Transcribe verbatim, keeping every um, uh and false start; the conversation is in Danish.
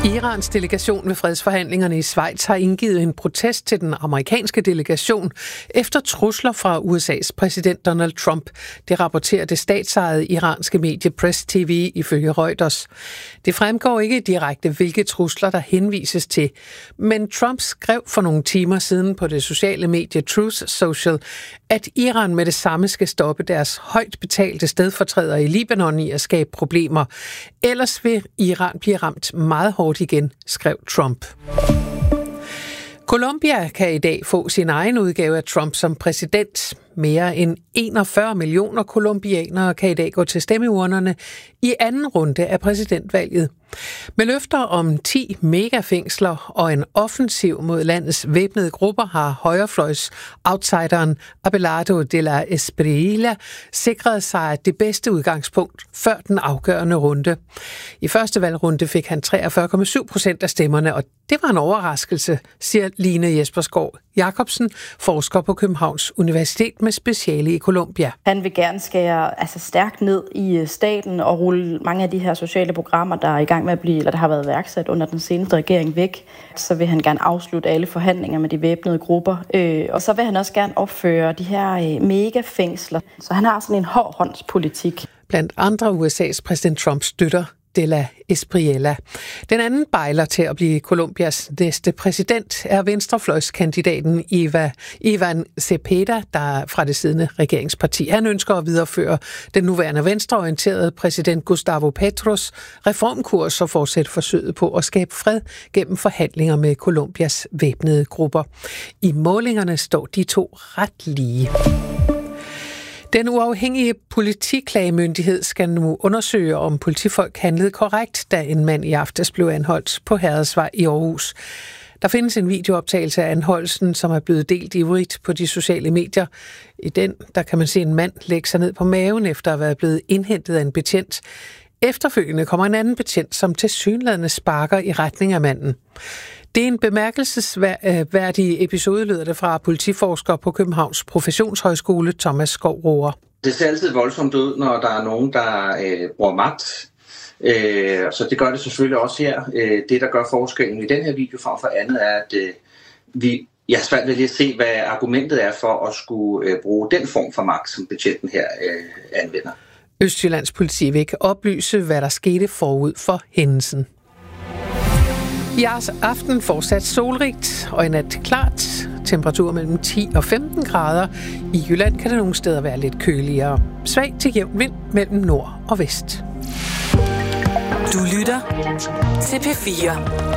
Irans delegation ved fredsforhandlingerne i Schweiz har indgivet en protest til den amerikanske delegation efter trusler fra U S A's præsident Donald Trump. Det rapporterer det statsejede iranske medie Press T V ifølge Reuters. Det fremgår ikke direkte, hvilke trusler der henvises til, men Trump skrev for nogle timer siden på det sociale medie Truth Social, at Iran med det samme skal stoppe deres højt betalte stedfortrædere i Libanon i at skabe problemer. Ellers vil Iran blive ramt meget hårdt igen, skrev Trump. Colombia kan i dag få sin egen udgave af Trump som præsident. Mere end enogfyrre millioner colombianere kan i dag gå til stemmeurnerne i anden runde af præsidentvalget. Med løfter om ti megafængsler og en offensiv mod landets væbnede grupper har højrefløjs outsideren Abelardo de la Espriella sikret sig det bedste udgangspunkt før den afgørende runde. I første valgrunde fik han treogfyrre komma syv procent af stemmerne, og det var en overraskelse, siger Line Jespersgaard Jacobsen, forsker på Københavns Universitet med speciale i Colombia. Han vil gerne skære altså stærkt ned i staten og rulle mange af de her sociale programmer, der er i gang med at blive, eller der har været værksat under den seneste regering væk. Så vil han gerne afslutte alle forhandlinger med de væbnede grupper. Øh, og så vil han også gerne opføre de her øh, megafængsler. Så han har sådan en hårdhåndspolitik. Blandt andre U S A's præsident Trump støtter de la Espriella. Den anden bejler til at blive Colombias næste præsident er venstrefløjskandidaten Eva, Ivan Cepeda, der er fra det siddende regeringsparti. Han ønsker at videreføre den nuværende venstreorienterede præsident Gustavo Petros reformkurs og fortsætte forsøget på at skabe fred gennem forhandlinger med Colombias væbnede grupper. I målingerne står de to ret lige. Den uafhængige politiklagemyndighed skal nu undersøge, om politifolk handlede korrekt, da en mand i aftes blev anholdt på Herredsvej i Aarhus. Der findes en videooptagelse af anholdelsen, som er blevet delt ivrigt på de sociale medier. I den der kan man se en mand lægge sig ned på maven efter at være blevet indhentet af en betjent. Efterfølgende kommer en anden betjent, som tilsyneladende sparker i retning af manden. Det er en bemærkelsesværdig episode, lyder det fra politiforsker på Københavns Professionshøjskole, Thomas Skov-Roer. Det ser altid voldsomt ud, når der er nogen, der øh, bruger magt. Øh, så det gør det selvfølgelig også her. Øh, det, der gør forskellen i den her video frem for andet, er, at øh, vi, jeg er svært ved lige at se, hvad argumentet er for at skulle øh, bruge den form for magt, som betjenten her øh, anvender. Østjyllands politi vil ikke oplyse, hvad der skete forud for hændelsen. I aften fortsat solrigt og i nat klart. Temperatur mellem ti og femten grader. I Jylland kan det nogle steder være lidt køligere. Svag til jævn vind mellem nord og vest. Du lytter til P fire.